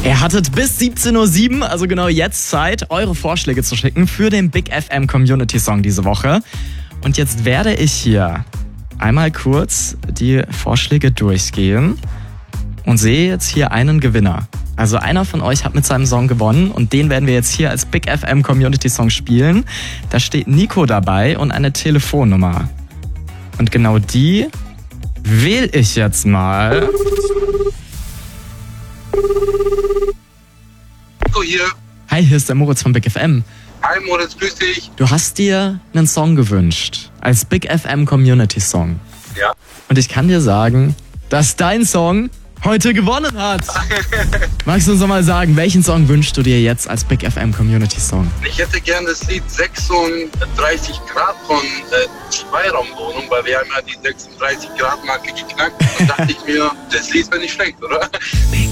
Ihr hattet bis 17:07 Uhr, also genau jetzt Zeit, eure Vorschläge zu schicken für den Big FM Community Song diese Woche. Und jetzt werde ich hier einmal kurz die Vorschläge durchgehen und sehe jetzt hier einen Gewinner. Also einer von euch hat mit seinem Song gewonnen und den werden wir jetzt hier als Big FM Community Song spielen. Da steht Nico dabei und eine Telefonnummer. Und genau die wähle ich jetzt mal. Nico hier. Hi, hier ist der Moritz von Big FM. Hi Moritz, grüß dich. Du hast dir einen Song gewünscht als Big FM Community Song. Ja. Und ich kann dir sagen, dass dein Song heute gewonnen hat. Magst du uns noch mal sagen, welchen Song wünschst du dir jetzt als Big FM Community Song? Ich hätte gern das Lied 36 Grad von Zweiraumwohnung, weil wir haben ja die 36 Grad Marke geknackt. Und dachte ich mir, das Lied wäre nicht schlecht, oder? Big